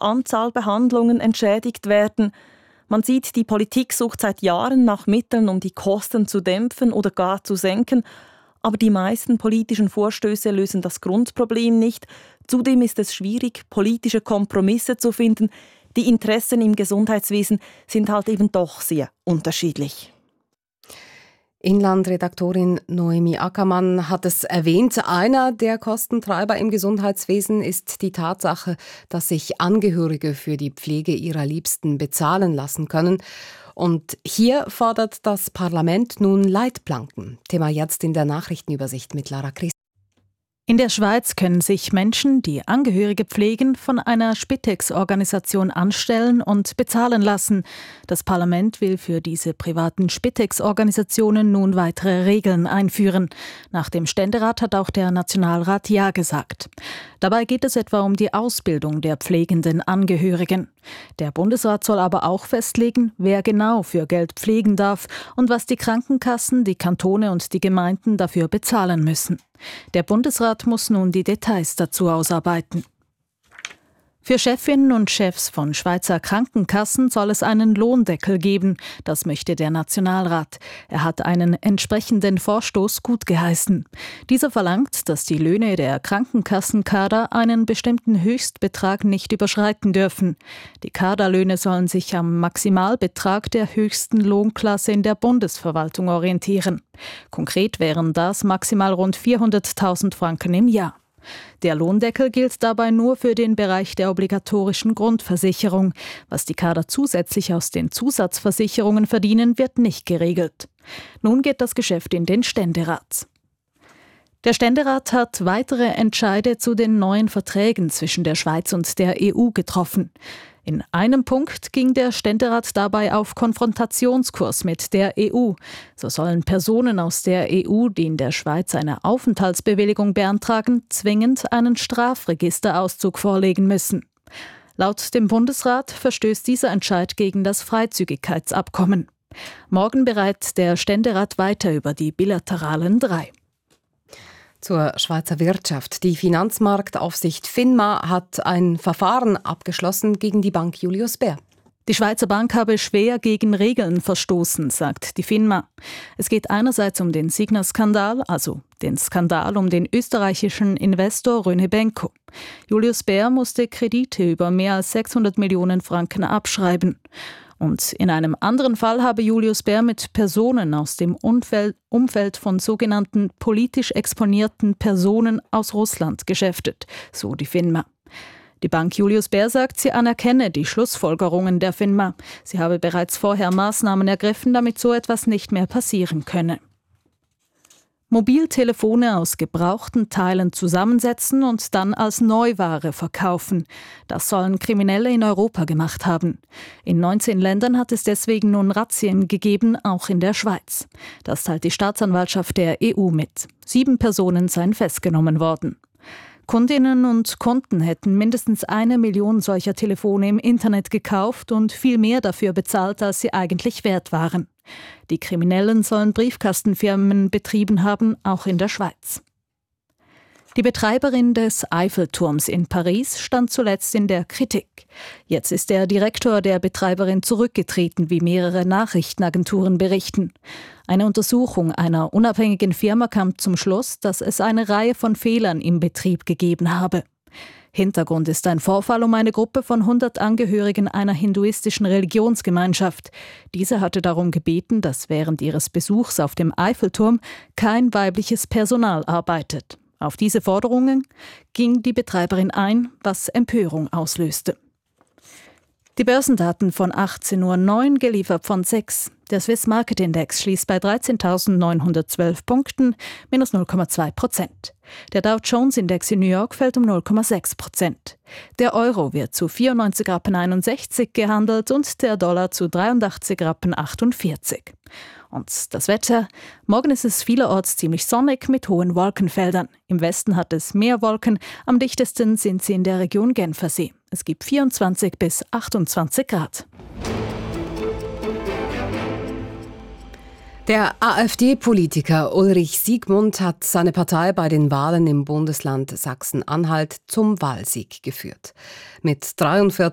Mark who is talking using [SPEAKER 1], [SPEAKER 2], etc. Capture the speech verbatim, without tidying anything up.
[SPEAKER 1] Anzahl Behandlungen entschädigt werden. Man sieht, die Politik sucht seit Jahren nach Mitteln, um die Kosten zu dämpfen oder gar zu senken. Aber die meisten politischen Vorstöße lösen das Grundproblem nicht. Zudem ist es schwierig, politische Kompromisse zu finden. Die Interessen im Gesundheitswesen sind halt eben doch sehr unterschiedlich.
[SPEAKER 2] Inlandredaktorin Noemi Ackermann hat es erwähnt. Einer der Kostentreiber im Gesundheitswesen ist die Tatsache, dass sich Angehörige für die Pflege ihrer Liebsten bezahlen lassen können. Und hier fordert das Parlament nun Leitplanken. Thema jetzt in der Nachrichtenübersicht mit Lara Christ.
[SPEAKER 3] In der Schweiz können sich Menschen, die Angehörige pflegen, von einer Spitex-Organisation anstellen und bezahlen lassen. Das Parlament will für diese privaten Spitex-Organisationen nun weitere Regeln einführen. Nach dem Ständerat hat auch der Nationalrat Ja gesagt. Dabei geht es etwa um die Ausbildung der pflegenden Angehörigen. Der Bundesrat soll aber auch festlegen, wer genau für Geld pflegen darf und was die Krankenkassen, die Kantone und die Gemeinden dafür bezahlen müssen. Der Bundesrat muss nun die Details dazu ausarbeiten. Für Chefinnen und Chefs von Schweizer Krankenkassen soll es einen Lohndeckel geben. Das möchte der Nationalrat. Er hat einen entsprechenden Vorstoß gutgeheißen. Dieser verlangt, dass die Löhne der Krankenkassenkader einen bestimmten Höchstbetrag nicht überschreiten dürfen. Die Kaderlöhne sollen sich am Maximalbetrag der höchsten Lohnklasse in der Bundesverwaltung orientieren. Konkret wären das maximal rund vierhunderttausend Franken im Jahr. Der Lohndeckel gilt dabei nur für den Bereich der obligatorischen Grundversicherung. Was die Kader zusätzlich aus den Zusatzversicherungen verdienen, wird nicht geregelt. Nun geht das Geschäft in den Ständerat. Der Ständerat hat weitere Entscheide zu den neuen Verträgen zwischen der Schweiz und der E U getroffen. In einem Punkt ging der Ständerat dabei auf Konfrontationskurs mit der E U. So sollen Personen aus der E U, die in der Schweiz eine Aufenthaltsbewilligung beantragen, zwingend einen Strafregisterauszug vorlegen müssen. Laut dem Bundesrat verstößt dieser Entscheid gegen das Freizügigkeitsabkommen. Morgen bereitet der Ständerat weiter über die bilateralen drei.
[SPEAKER 2] Zur Schweizer Wirtschaft. Die Finanzmarktaufsicht FINMA hat ein Verfahren abgeschlossen gegen die Bank Julius Baer.
[SPEAKER 3] Die Schweizer Bank habe schwer gegen Regeln verstoßen, sagt die FINMA. Es geht einerseits um den Signa-Skandal, also den Skandal um den österreichischen Investor Röne Benko. Julius Baer musste Kredite über mehr als sechshundert Millionen Franken abschreiben. Und in einem anderen Fall habe Julius Baer mit Personen aus dem Umfeld, Umfeld von sogenannten politisch exponierten Personen aus Russland geschäftet, so die FINMA. Die Bank Julius Baer sagt, sie anerkenne die Schlussfolgerungen der FINMA. Sie habe bereits vorher Maßnahmen ergriffen, damit so etwas nicht mehr passieren könne. Mobiltelefone aus gebrauchten Teilen zusammensetzen und dann als Neuware verkaufen. Das sollen Kriminelle in Europa gemacht haben. In neunzehn Ländern hat es deswegen nun Razzien gegeben, auch in der Schweiz. Das teilt die Staatsanwaltschaft der E U mit. Sieben Personen seien festgenommen worden. Kundinnen und Kunden hätten mindestens eine Million solcher Telefone im Internet gekauft und viel mehr dafür bezahlt, als sie eigentlich wert waren. Die Kriminellen sollen Briefkastenfirmen betrieben haben, auch in der Schweiz. Die Betreiberin des Eiffelturms in Paris stand zuletzt in der Kritik. Jetzt ist der Direktor der Betreiberin zurückgetreten, wie mehrere Nachrichtenagenturen berichten. Eine Untersuchung einer unabhängigen Firma kam zum Schluss, dass es eine Reihe von Fehlern im Betrieb gegeben habe. Hintergrund ist ein Vorfall um eine Gruppe von hundert Angehörigen einer hinduistischen Religionsgemeinschaft. Diese hatte darum gebeten, dass während ihres Besuchs auf dem Eiffelturm kein weibliches Personal arbeitet. Auf diese Forderungen ging die Betreiberin ein, was Empörung auslöste. Die Börsendaten von achtzehn Uhr neun, geliefert von sechs. Der Swiss Market Index schließt bei dreizehntausendneunhundertzwölf Punkten, minus null Komma zwei Prozent. Der Dow Jones Index in New York fällt um null Komma sechs Prozent. Der Euro wird zu vierundneunzig Rappen einundsechzig gehandelt und der Dollar zu dreiundachtzig Rappen achtundvierzig. Und das Wetter? Morgen ist es vielerorts ziemlich sonnig mit hohen Wolkenfeldern. Im Westen hat es mehr Wolken, am dichtesten sind sie in der Region Genfersee. Es gibt vierundzwanzig bis achtundzwanzig Grad.
[SPEAKER 2] Der AfD-Politiker Ulrich Siegmund hat seine Partei bei den Wahlen im Bundesland Sachsen-Anhalt zum Wahlsieg geführt. Mit dreiundvierzig